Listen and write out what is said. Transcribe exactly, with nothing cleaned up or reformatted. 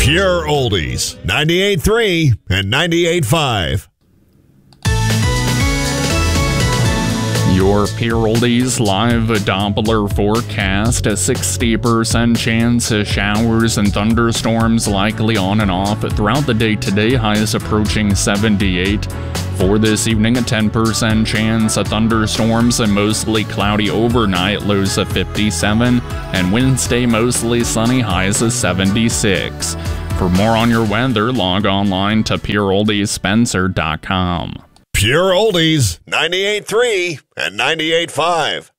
Pure Oldies, ninety-eight point three and ninety-eight point five. Your Pure Oldies live Doppler forecast, a sixty percent chance of showers and thunderstorms likely on and off throughout the day today, highs approaching seventy-eight. For this evening, a ten percent chance of thunderstorms and mostly cloudy overnight, lows of fifty-seven. And Wednesday, mostly sunny, highs of seventy-six. For more on your weather, log online to pure oldies spencer dot com. Pure Oldies, ninety-eight point three and ninety-eight point five.